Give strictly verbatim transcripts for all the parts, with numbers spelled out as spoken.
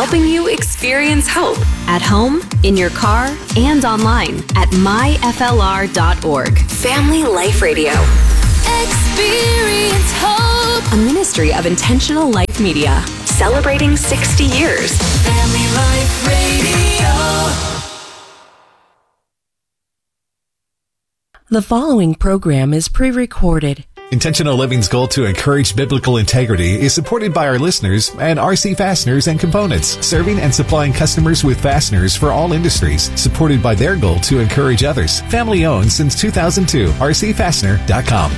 helping you experience hope at home, in your car, and online at my f l r dot org. Family Life Radio. Experience hope. A ministry of Intentional Life Media. Celebrating sixty years. Family Life Radio. The following program is pre-recorded. Intentional Living's goal to encourage biblical integrity is supported by our listeners and R C Fasteners and Components, serving and supplying customers with fasteners for all industries, supported by their goal to encourage others. Family owned since two thousand two. r c fastener dot com.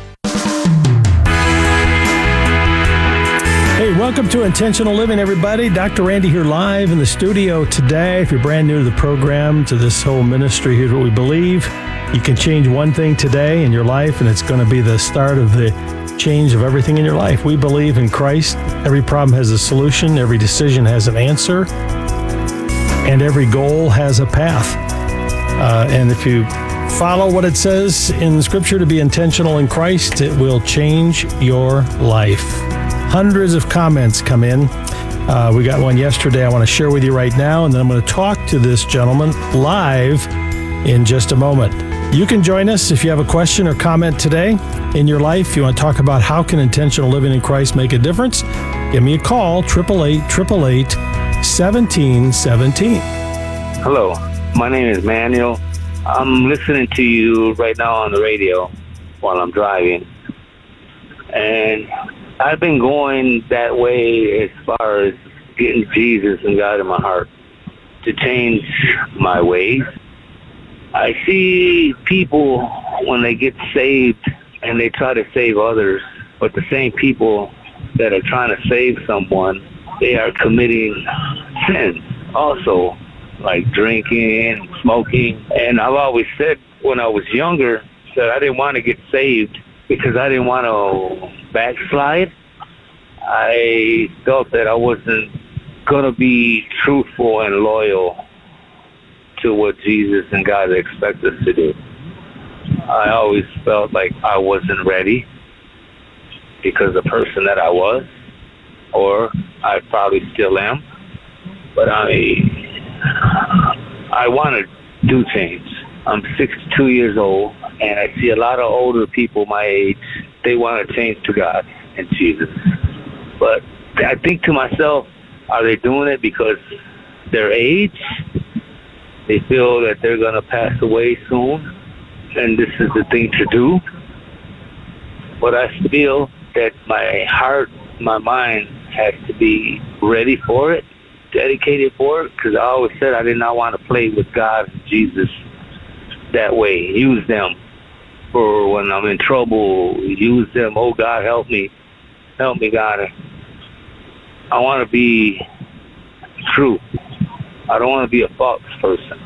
Hey, welcome to Intentional Living, everybody. Doctor Randy here live in the studio today. If you're brand new to the program, to this whole ministry, here's what we believe. You can change one thing today in your life, and it's going to be the start of the change of everything in your life. We believe in Christ. Every problem has a solution. Every decision has an answer. And every goal has a path. Uh, and if you follow what it says in Scripture to be intentional in Christ, it will change your life. Hundreds of comments come in. Uh, we got one yesterday I want to share with you right now, and then I'm going to talk to this gentleman live in just a moment. You can join us if you have a question or comment today in your life. You want to talk about how can intentional living in Christ make a difference? Give me a call, eight eight eight, eight eight eight, one seven one seven. Hello, my name is Manuel. I'm listening to you right now on the radio while I'm driving. And I've been going that way as far as getting Jesus and God in my heart to change my ways. I see people when they get saved and they try to save others, but the same people that are trying to save someone, they are committing sins also, like drinking, smoking. And I've always said when I was younger that I didn't want to get saved because I didn't want to backslide. I felt that I wasn't going to be truthful and loyal to what Jesus and God expect us to do. I always felt like I wasn't ready because of the person that I was, or I probably still am. But I, I want to do change. I'm sixty-two years old, and I see a lot of older people my age. They want to change to God and Jesus. But I think to myself, are they doing it because their age? They feel that they're going to pass away soon, and this is the thing to do. But I feel that my heart, my mind has to be ready for it, dedicated for it, because I always said I did not want to play with God and Jesus that way. Use them for when I'm in trouble. Use them. Oh, God, help me. Help me, God. I want to be true. I don't want to be a false person.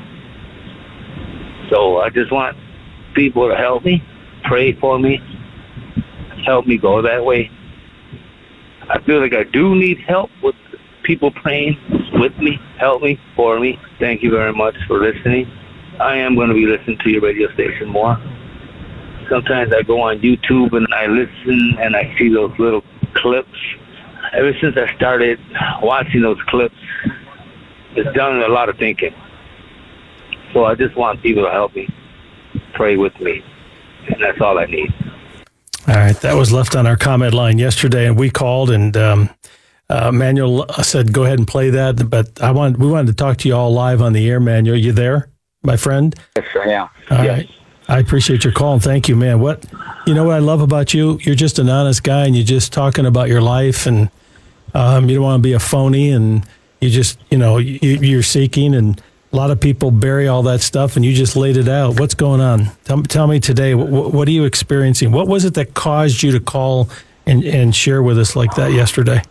So I just want people to help me, pray for me, help me go that way. I feel like I do need help with people praying with me, help me, for me. Thank you very much for listening. I am going to be listening to your radio station more. Sometimes I go on YouTube and I listen and I see those little clips. Ever since I started watching those clips, it's done a lot of thinking. So I just want people to help me, pray with me, and that's all I need. All right, that was left on our comment line yesterday, and we called, and um, uh, Manuel said, go ahead and play that, but I want, we wanted to talk to you all live on the air. Manuel, you there, my friend? Yes, I am. All yes. right. I appreciate your call, and thank you, man. What, you know what I love about you? You're just an honest guy, and you're just talking about your life, and um, you don't want to be a phony, and you just, you know, you, you're seeking, and a lot of people bury all that stuff, and you just laid it out. What's going on? Tell, tell me today, what, what are you experiencing? What was it that caused you to call and, and share with us like that yesterday?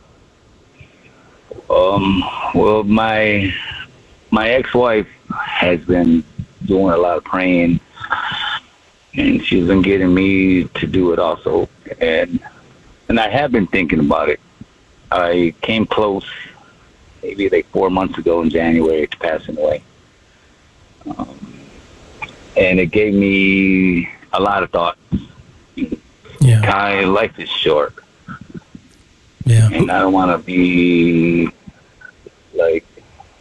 Um. Well, my my ex-wife has been doing a lot of praying, and she's been getting me to do it also. And and I have been thinking about it. I came close maybe like four months ago in January to passing away. Um, and it gave me a lot of thoughts. Yeah. My life is short. Yeah. And I don't want to be like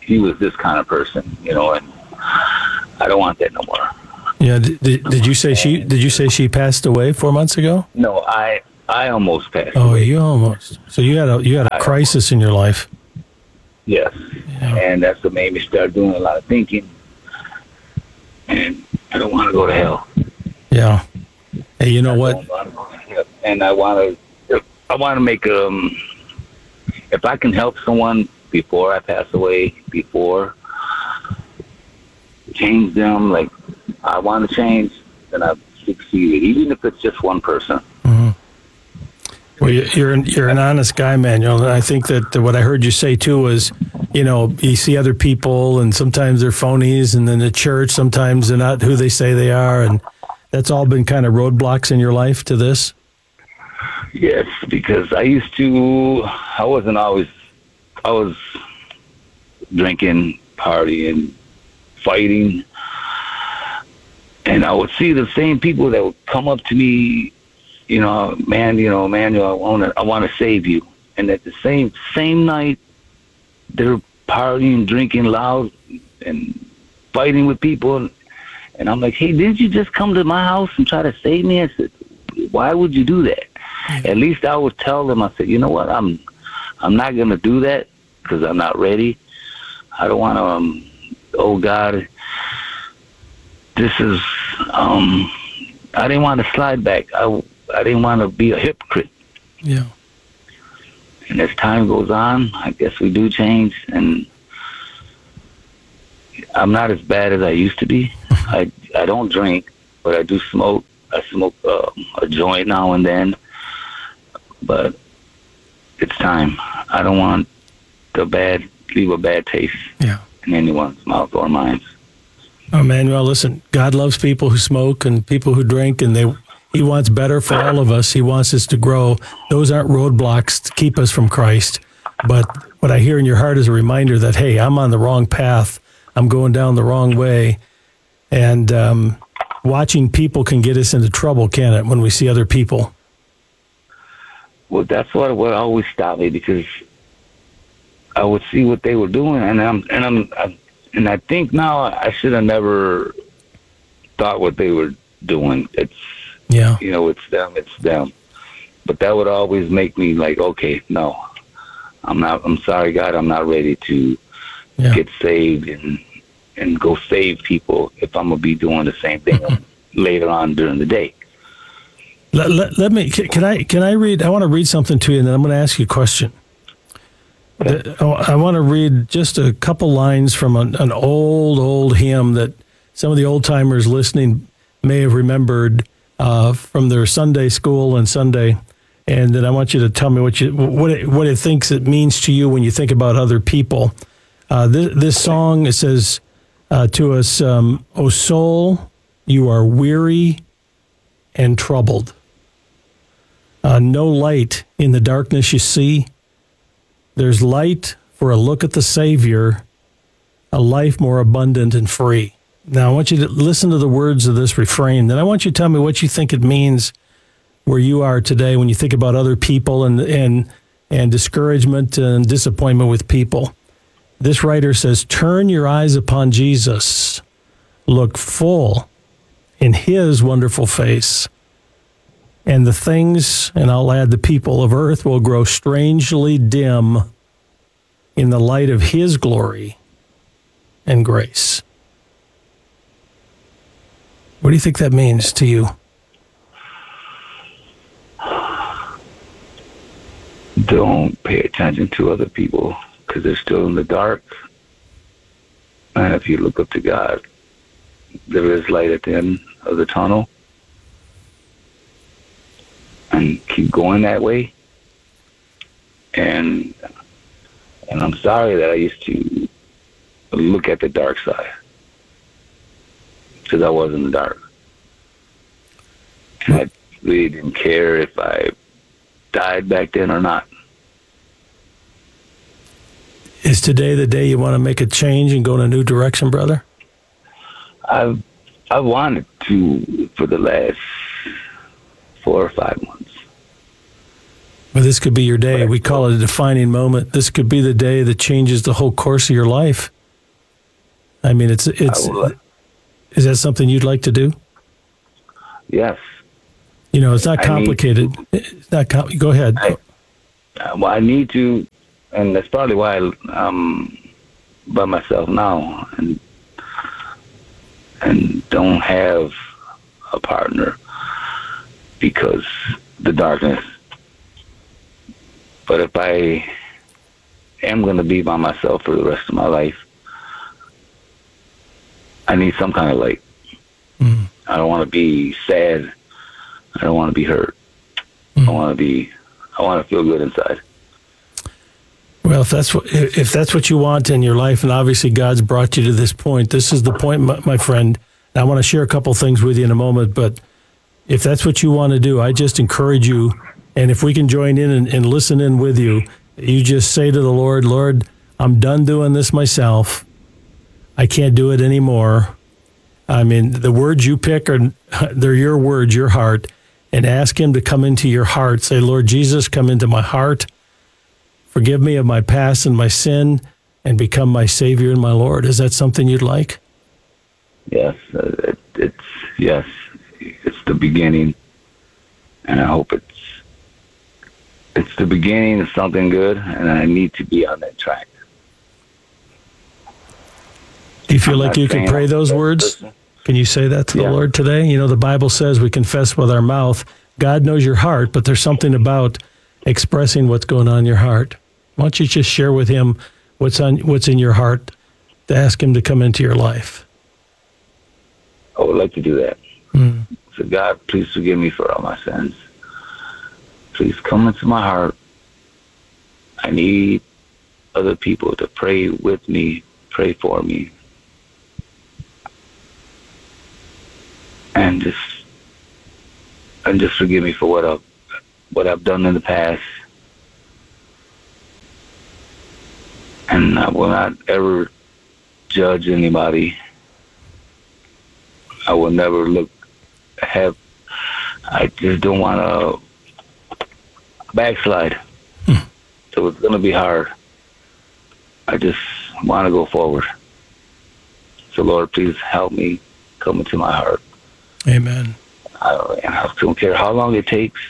he was this kind of person, you know, and I don't want that no more. Yeah. Did, did you say she? Did you say she passed away four months ago? No, I I almost passed. Oh, away. you almost. So you had a you had a I crisis in your life. Yes, Yeah. and that's what made me start doing a lot of thinking. And I don't want to go to hell. Yeah. Hey, you know I what? don't wanna go to hell. And I want to. I want to make um. If I can help someone before I pass away, before change them, like I want to change, then I've succeeded, even if it's just one person. Mm-hmm. Well, you- you're an, you're an honest guy, Manuel. And I think that what I heard you say too was, you know, you see other people, and sometimes they're phonies, and then the church, sometimes they're not who they say they are, and that's all been kind of roadblocks in your life to this. Yes, because I used to. I wasn't always. I was drinking, partying, fighting, and I would see the same people that would come up to me, you know, man, you know, Manuel, I want to, I want to save you. And at the same same night, they're partying, drinking loud, and fighting with people. And I'm like, hey, didn't you just come to my house and try to save me? I said, why would you do that? At least I would tell them, I said, you know what, I'm I'm not going to do that because I'm not ready. I don't want to, um, oh, God, this is, um, I didn't want to slide back. I, I didn't want to be a hypocrite. Yeah. And as time goes on, I guess we do change. And I'm not as bad as I used to be. I, I don't drink, but I do smoke. I smoke uh, a joint now and then. But it's time. I don't want the bad, leave a bad taste Yeah. in anyone's mouth or mine. Oh, Manuel, listen, God loves people who smoke and people who drink, and they He wants better for all of us. He wants us to grow. Those aren't roadblocks to keep us from Christ. But what I hear in your heart is a reminder that, hey, I'm on the wrong path. I'm going down the wrong way. And um, watching people can get us into trouble, can it, when we see other people? Well, that's what what always stopped me, because I would see what they were doing, and I'm and I'm I, and I think now I should have never thought what they were doing. It's Yeah. you know, it's them, it's them. But that would always make me like, okay, no, I'm not. I'm sorry, God, I'm not ready to Yeah. get saved and and go save people if I'm gonna be doing the same thing later on during the day. Let, let, let me, can I, can I read, I want to read something to you, and then I'm going to ask you a question. Okay. I want to read just a couple lines from an, an old, old hymn that some of the old timers listening may have remembered uh, from their Sunday school and Sunday. And then I want you to tell me what you, what it, what it thinks it means to you when you think about other people. Uh, this, this song, it says uh, to us, um, "O soul, you are weary and troubled. Uh, no light in the darkness you see. There's light for a look at the Savior, a life more abundant and free." Now, I want you to listen to the words of this refrain. Then I want you to tell me what you think it means where you are today when you think about other people and and and discouragement and disappointment with people. This writer says, "Turn your eyes upon Jesus. Look full in His wonderful face. And the things," and I'll add, "the people of earth will grow strangely dim in the light of His glory and grace." What do you think that means to you? Don't pay attention to other people, because they're still in the dark. And if you look up to God, there is light at the end of the tunnel. And keep going that way. And and I'm sorry that I used to look at the dark side, because I was in the dark. And I really didn't care if I died back then or not. Is today the day you want to make a change and go in a new direction, brother? I've I wanted to for the last four or five months. Well, this could be your day. We call it a defining moment. This could be the day that changes the whole course of your life. I mean, it's it's. Is that something you'd like to do? Yes. You know, it's not complicated. To, it's not com- Go ahead. I, uh, well, I need to, and that's probably why I'm by myself now, and and don't have a partner because the darkness. But if I am going to be by myself for the rest of my life, I need some kind of light. Mm. I don't want to be sad. I don't want to be hurt. Mm. I want to be. I want to feel good inside. Well, if that's what if that's what you want in your life, and obviously God's brought you to this point, this is the point, my, my friend. I want to share a couple things with you in a moment, but if that's what you want to do, I just encourage you, and if we can join in and, and listen in with you, you just say to the Lord, Lord, I'm done doing this myself. I can't do it anymore. I mean, the words you pick are, they're your words, your heart, and ask him to come into your heart. Say, Lord Jesus, come into my heart. Forgive me of my past and my sin, and become my Savior and my Lord. Is that something you'd like? Yes, uh, it, it's yes, it's the beginning, and I hope it's it's the beginning of something good, and I need to be on that track. Do you feel I'm like you can pray those words? Can you say that to yeah. the Lord today? You know, the Bible says we confess with our mouth. God knows your heart, but there's something about expressing what's going on in your heart. Why don't you just share with him what's on what's in your heart to ask him to come into your life? I would like to do that. Mm. So God, please forgive me for all my sins. Please come into my heart. I need other people to pray with me, pray for me. And just and just forgive me for what I've what I've done in the past. And I will not ever judge anybody. I will never look have I just don't want to backslide. Hmm. So it's gonna be hard. I just want to go forward. So Lord, please help me come into my heart. Amen. I don't, I don't care how long it takes,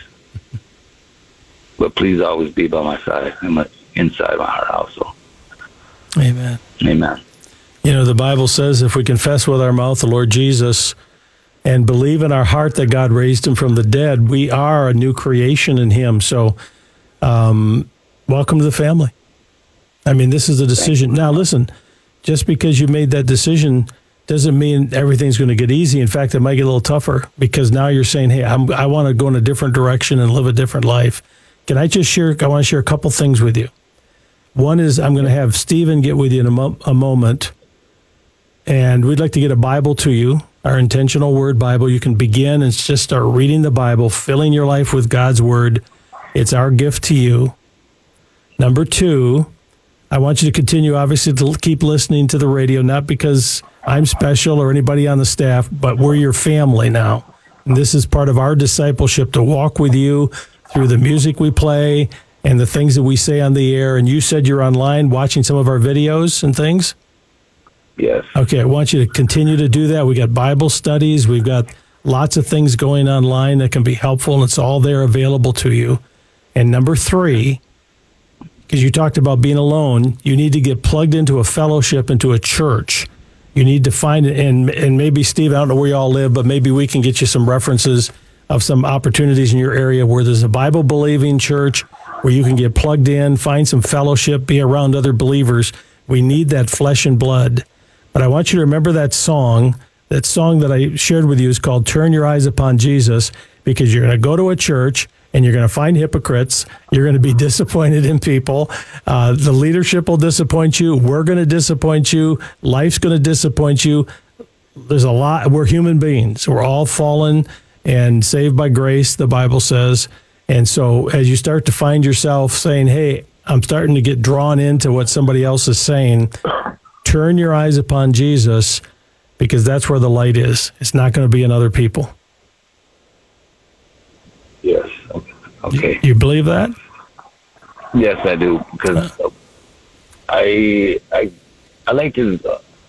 but please always be by my side and my, inside my heart also. Amen. Amen. You know, the Bible says if we confess with our mouth the Lord Jesus and believe in our heart that God raised him from the dead, we are a new creation in him. So um, welcome to the family. I mean, this is a decision. Now, listen, just because you made that decision doesn't mean everything's going to get easy. In fact, it might get a little tougher because now you're saying, hey, I'm, I want to go in a different direction and live a different life. Can I just share, I want to share a couple things with you. One is I'm going to have Stephen get with you in a, mo- a moment, and we'd like to get a Bible to you, our Intentional Word Bible. You can begin and just start reading the Bible, filling your life with God's Word. It's our gift to you. Number two, I want you to continue, obviously, to keep listening to the radio, not because I'm special or anybody on the staff, but we're your family now. And this is part of our discipleship, to walk with you through the music we play and the things that we say on the air. And you said you're online watching some of our videos and things? Yes. Okay, I want you to continue to do that. We got Bible studies. We've got lots of things going online that can be helpful, and it's all there available to you. And number three, because you talked about being alone, you need to get plugged into a fellowship, into a church. You need to find it, and and maybe, Steve, I don't know where you all live, but maybe we can get you some references of some opportunities in your area where there's a Bible-believing church where you can get plugged in, find some fellowship, be around other believers. We need that flesh and blood. But I want you to remember that song. That song that I shared with you is called Turn Your Eyes Upon Jesus, because you're going to go to a church and you're going to find hypocrites. You're going to be disappointed in people. Uh, the leadership will disappoint you. We're going to disappoint you. Life's going to disappoint you. There's a lot. We're human beings. We're all fallen and saved by grace, the Bible says. And so as you start to find yourself saying, hey, I'm starting to get drawn into what somebody else is saying, turn your eyes upon Jesus, because that's where the light is. It's not going to be in other people. Yes. Okay. You, you believe that? Yes, I do, because uh, I I I like to uh,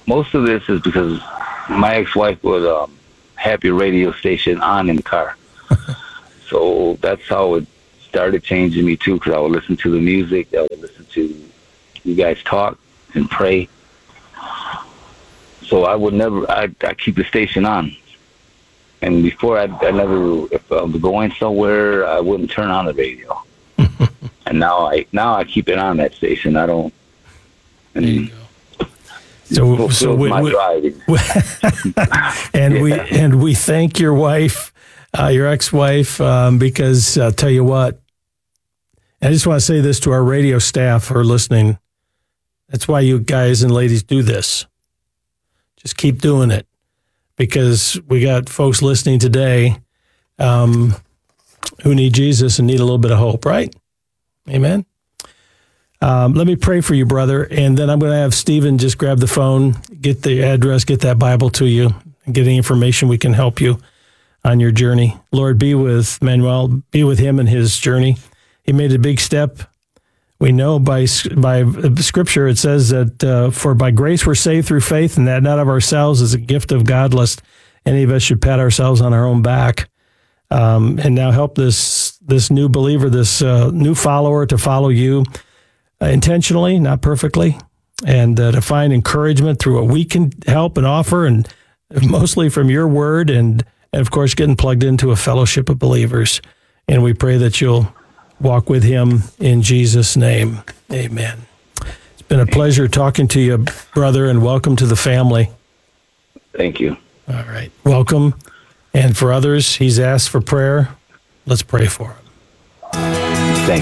most of this is because my ex-wife would um, have your radio station on in the car. So that's how it started changing me, too, because I would listen to the music. I would listen to you guys talk and pray. So I would never, I I keep the station on. And before, I, I never, if I was going somewhere, I wouldn't turn on the radio. And now I now I keep it on that station. I don't. And there you go. So, so we, my we, driving. and yeah. we and we thank your wife, uh, your ex-wife, um, because I'll tell you what. I just want to say this to our radio staff who are listening. That's why you guys and ladies do this. Just keep doing it, because we got folks listening today um, who need Jesus and need a little bit of hope, right? Amen. Um, let me pray for you, brother, and then I'm going to have Stephen just grab the phone, get the address, get that Bible to you, and get any information we can help you on your journey. Lord, be with Manuel, be with him in his journey. He made a big step. We know by by Scripture it says that uh, for by grace we're saved through faith, and that not of ourselves is a gift of God, lest any of us should pat ourselves on our own back. Um, and now help this this new believer, this uh, new follower to follow you uh, intentionally, not perfectly, and uh, to find encouragement through what we can help and offer, and mostly from your word, and, and of course getting plugged into a fellowship of believers. And we pray that you'll walk with him in Jesus' name. Amen. It's been a pleasure talking to you, brother, and welcome to the family. Thank you. All right. Welcome. And for others, he's asked for prayer. Let's pray for him. Thank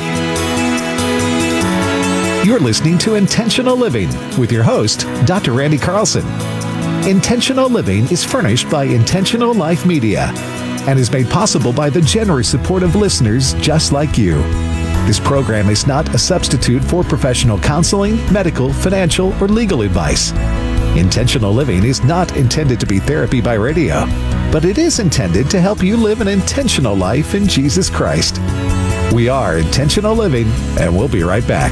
you. You're listening to Intentional Living with your host, Doctor Randy Carlson. Intentional Living is furnished by Intentional Life Media and is made possible by the generous support of listeners just like you. This program is not a substitute for professional counseling, medical, financial, or legal advice. Intentional Living is not intended to be therapy by radio, but it is intended to help you live an intentional life in Jesus Christ. We are Intentional Living, and we'll be right back.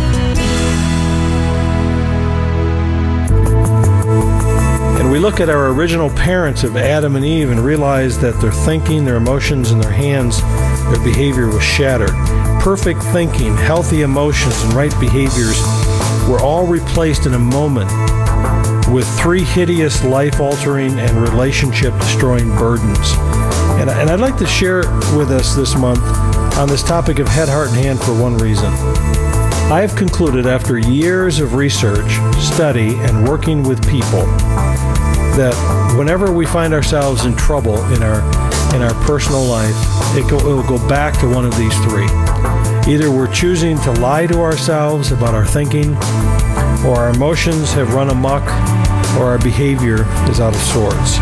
And we look at our original parents of Adam and Eve and realize that their thinking, their emotions, and their hands, their behavior was shattered. Perfect thinking, healthy emotions, and right behaviors were all replaced in a moment with three hideous, life-altering, and relationship-destroying burdens. And, and I'd like to share with us this month on this topic of head, heart, and hand for one reason. I have concluded after years of research, study, and working with people that whenever we find ourselves in trouble in our in our personal life, it, go, it will go back to one of these three. Either we're choosing to lie to ourselves about our thinking, or our emotions have run amok, or our behavior is out of sorts.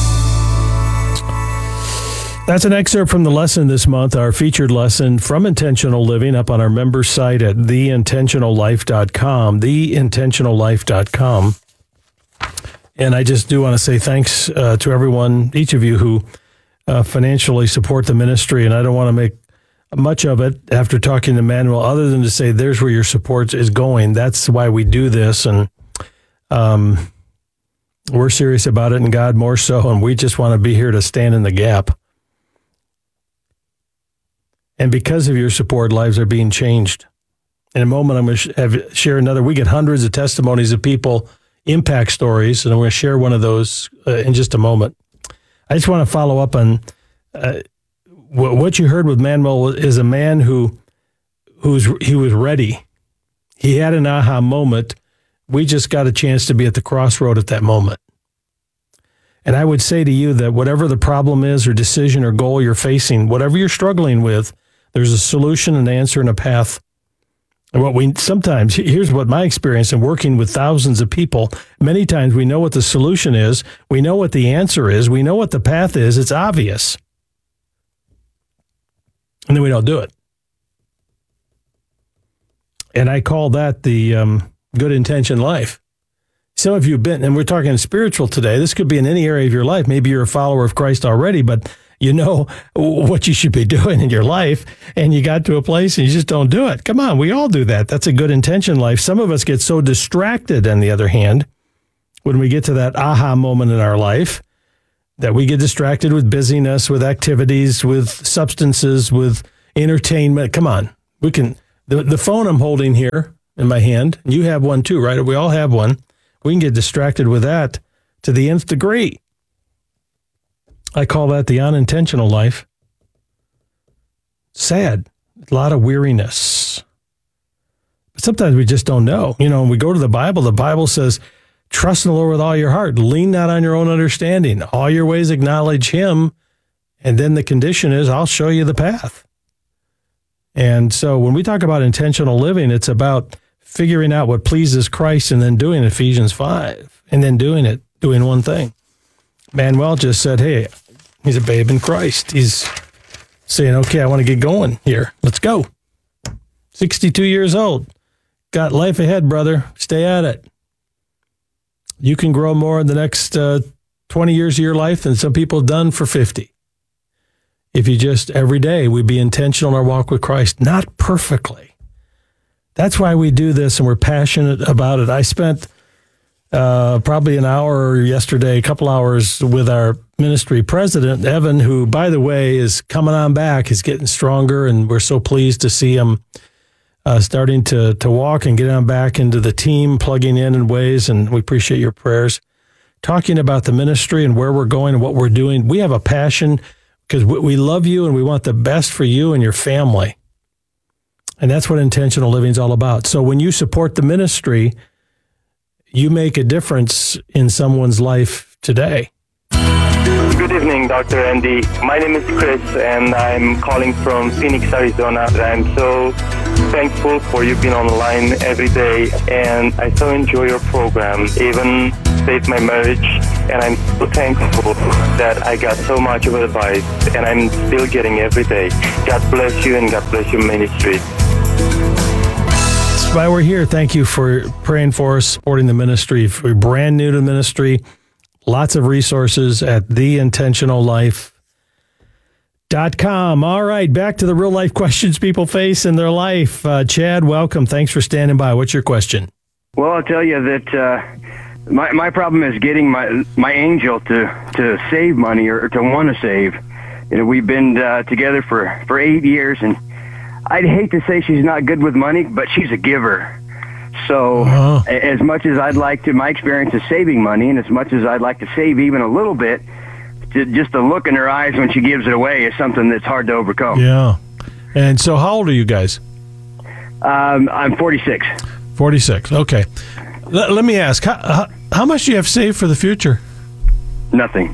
That's an excerpt from the lesson this month, our featured lesson from Intentional Living, up on our members site at the intentional life dot com, the intentional life dot com. And I just do want to say thanks uh, to everyone, each of you who uh, financially support the ministry. And I don't want to make much of it after talking to Manuel, other than to say, there's where your support is going. That's why we do this. And um, we're serious about it, and God more so. And we just want to be here to stand in the gap. And because of your support, lives are being changed. In a moment, I'm going to have, share another. We get hundreds of testimonies of people, impact stories, and I'm going to share one of those uh, in just a moment. I just want to follow up on uh, what you heard with Manuel is a man who, who's he was ready. He had an aha moment. We just got a chance to be at the crossroad at that moment. And I would say to you that whatever the problem is or decision or goal you're facing, whatever you're struggling with, there's a solution, an answer, and a path. And what we sometimes, here's what my experience in working with thousands of people, many times we know what the solution is, we know what the answer is, we know what the path is, it's obvious. And then we don't do it. And I call that the um, good intention life. Some of you have been, and we're talking spiritual today, this could be in any area of your life. Maybe you're a follower of Christ already, but you know what you should be doing in your life, and you got to a place and you just don't do it. Come on, we all do that. That's a good intention life. Some of us get so distracted, on the other hand, when we get to that aha moment in our life, that we get distracted with busyness, with activities, with substances, with entertainment. Come on, we can, the, the phone I'm holding here in my hand, and you have one too, right? We all have one. We can get distracted with that to the nth degree. I call that the unintentional life. Sad. A lot of weariness. But sometimes we just don't know. You know, when we go to the Bible, the Bible says, trust in the Lord with all your heart. Lean not on your own understanding. All your ways acknowledge him. And then the condition is, I'll show you the path. And so when we talk about intentional living, it's about figuring out what pleases Christ and then doing Ephesians five. And then doing it, doing one thing. Manuel just said, hey, he's a babe in Christ. He's saying, okay, I want to get going here. Let's go. sixty-two years old. Got life ahead, brother. Stay at it. You can grow more in the next uh, twenty years of your life than some people have done for fifty. If you just, every day, we be intentional in our walk with Christ. Not perfectly. That's why we do this, and we're passionate about it. I spent Uh, probably an hour yesterday, a couple hours with our ministry president, Evan, who, by the way, is coming on back. He's getting stronger, and we're so pleased to see him uh, starting to to walk and get on back into the team, plugging in in ways, and we appreciate your prayers. Talking about the ministry and where we're going and what we're doing. We have a passion because we love you and we want the best for you and your family. And that's what intentional living is all about. So when you support the ministry, you make a difference in someone's life today. Good evening, Doctor Andy. My name is Chris, and I'm calling from Phoenix, Arizona. I'm so thankful for you being on the line every day, and I so enjoy your program, even saved my marriage, and I'm so thankful that I got so much of advice, and I'm still getting every day. God bless you, and God bless your ministry. That's why we're here. Thank you for praying for us, supporting the ministry. If we're brand new to the ministry, lots of resources at the intentional life dot com. All right, back to the real life questions people face in their life. Uh, Chad, welcome. Thanks for standing by. What's your question? Well, I'll tell you that uh, my my problem is getting my my angel to, to save money or to want to save. You know, we've been uh, together for, for eight years, and I'd hate to say she's not good with money, but she's a giver. So uh-huh. as much as I'd like to, my experience is saving money, and as much as I'd like to save even a little bit, to, just the look in her eyes when she gives it away is something that's hard to overcome. Yeah. And so how old are you guys? Um, I'm forty-six. forty-six. Okay. L- let me ask, how, how, how much do you have saved for the future? Nothing.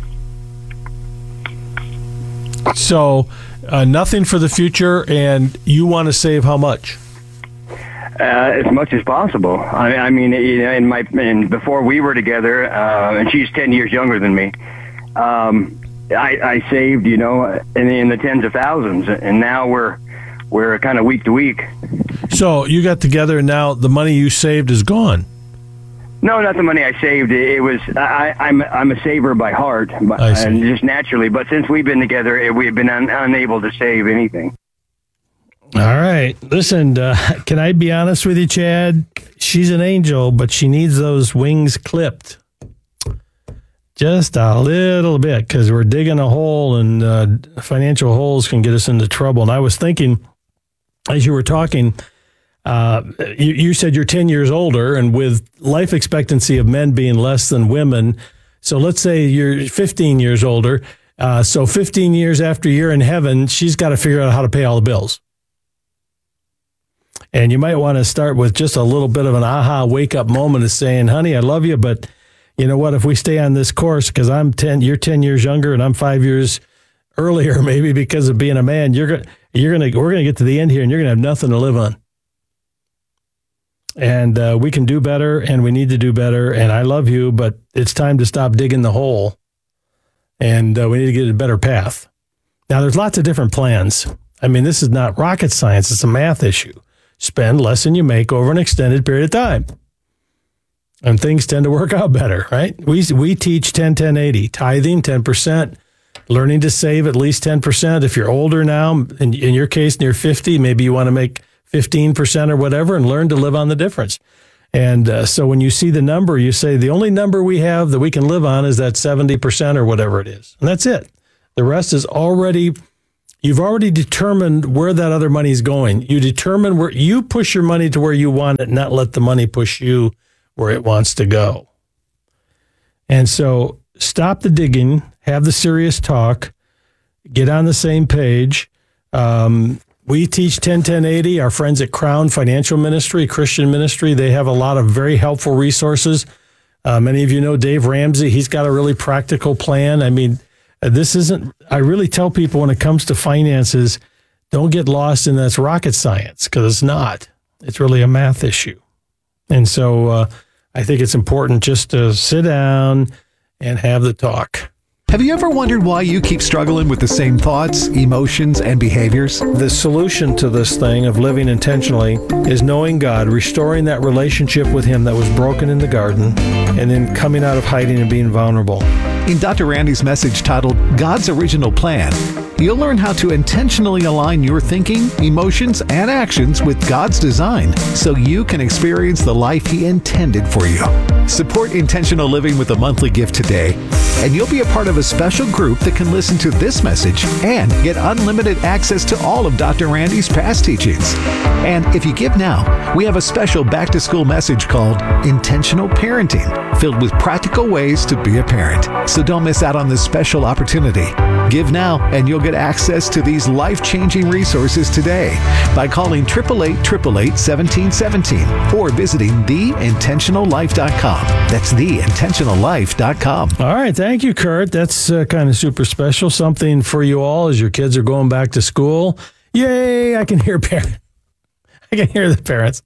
So uh, nothing for the future, and you want to save how much? Uh, as much as possible. I, I mean, you know, in my and before we were together, uh, and she's ten years younger than me. Um, I, I saved, you know, in, in the tens of thousands, and now we're we're kind of week to week. So you got together, and now the money you saved is gone. No, not the money I saved. It was I, I'm I'm a saver by heart, I see. and just naturally. But since we've been together, we've been un, unable to save anything. All right. Listen, uh, can I be honest with you, Chad? She's an angel, but she needs those wings clipped. Just a little bit, because we're digging a hole, and uh, financial holes can get us into trouble. And I was thinking, as you were talking, uh, you, you said you're ten years older, and with life expectancy of men being less than women, so let's say you're fifteen years older. Uh, so fifteen years after you're in heaven, she's got to figure out how to pay all the bills. And you might want to start with just a little bit of an aha wake-up moment of saying, honey, I love you, but you know what? If we stay on this course, because I'm ten, you're ten years younger, and I'm five years earlier, maybe because of being a man, you're gonna, you're gonna, we're gonna get to the end here, and you're gonna have nothing to live on. And uh, we can do better, and we need to do better. And I love you, but it's time to stop digging the hole, and uh, we need to get a better path. Now, there's lots of different plans. I mean, this is not rocket science; it's a math issue. Spend less than you make over an extended period of time. And things tend to work out better, right? We we teach ten, ten, eighty, tithing ten percent, learning to save at least ten percent. If you're older now, in, in your case, near fifty, maybe you want to make fifteen percent or whatever and learn to live on the difference. And uh, so when you see the number, you say the only number we have that we can live on is that seventy percent or whatever it is. And that's it. The rest is already, you've already determined where that other money is going. You determine where you push your money to where you want it, not let the money push you where it wants to go. And so stop the digging, have the serious talk, get on the same page. Um, we teach ten ten eighty. Our friends at Crown Financial Ministry, Christian Ministry, they have a lot of very helpful resources. Uh, many of you know Dave Ramsey. He's got a really practical plan. I mean, this isn't, I really tell people when it comes to finances, don't get lost in that's rocket science, because it's not. It's really a math issue. And so uh, I think it's important just to sit down and have the talk. Have you ever wondered why you keep struggling with the same thoughts, emotions, and behaviors? The solution to this thing of living intentionally is knowing God, restoring that relationship with Him that was broken in the garden, and then coming out of hiding and being vulnerable. In Doctor Randy's message titled God's Original Plan, you'll learn how to intentionally align your thinking, emotions, and actions with God's design so you can experience the life He intended for you. Support intentional living with a monthly gift today, and you'll be a part of a special group that can listen to this message and get unlimited access to all of Doctor Randy's past teachings. And if you give now, we have a special back-to-school message called Intentional Parenting, filled with practical ways to be a parent. So don't miss out on this special opportunity. Give now, and you'll get access to these life-changing resources today by calling eight eight eight, eight eight eight, one seven one seven or visiting the intentional life dot com. That's the intentional life dot com. All right. Thank you, Kurt. That's uh, kind of super special. Something for you all as your kids are going back to school. Yay! I can hear parents. I can hear the parents.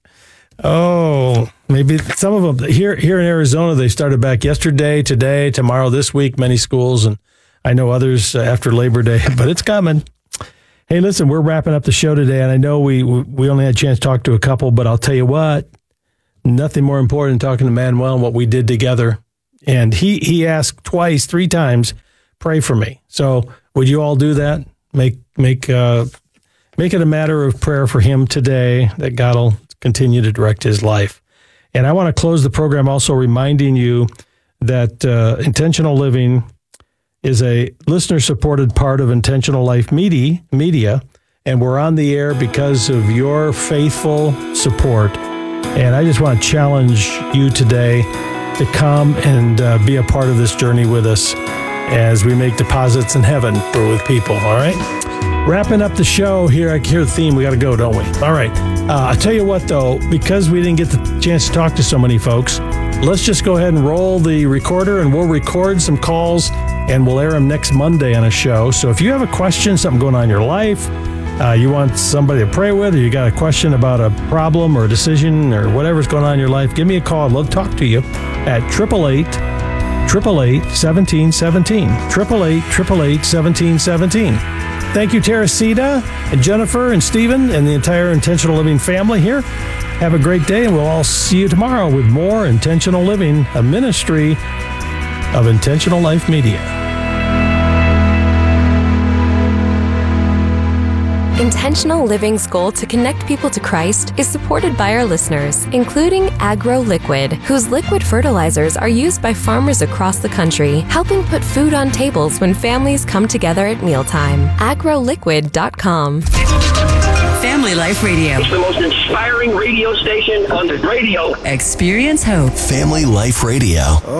Oh, maybe some of them here here in Arizona, they started back yesterday, today, tomorrow, this week, many schools, and I know others after Labor Day, but it's coming. Hey, listen, we're wrapping up the show today, and I know we we only had a chance to talk to a couple, but I'll tell you what, nothing more important than talking to Manuel and what we did together. And he he asked twice, three times, pray for me. So would you all do that? Make make uh, make it a matter of prayer for him today, that God will continue to direct his life. And I want to close the program also reminding you that uh, Intentional Living is a listener-supported part of Intentional Life Media, media, and we're on the air because of your faithful support. And I just want to challenge you today to come and uh, be a part of this journey with us as we make deposits in heaven for with people, all right? Wrapping up the show here, I hear the theme, we got to go, don't we? All right. Uh, I'll tell you what, though, because we didn't get the chance to talk to so many folks, let's just go ahead and roll the recorder and we'll record some calls and we'll air them next Monday on a show. So if you have a question, something going on in your life, uh, you want somebody to pray with, or you got a question about a problem or a decision or whatever's going on in your life, give me a call. I'd love to talk to you at eight eight eight, eight eight eight, one seven one seven, eight eight eight, eight eight eight, one seven one seven. Thank you, Teresita and Jennifer and Stephen and the entire Intentional Living family here. Have a great day, and we'll all see you tomorrow with more Intentional Living, a ministry of Intentional Life Media. Intentional Living's goal to connect people to Christ is supported by our listeners, including Agro Liquid, whose liquid fertilizers are used by farmers across the country, helping put food on tables when families come together at mealtime. agro liquid dot com. Family Life Radio. It's the most inspiring radio station on the radio. Experience hope. Family Life Radio.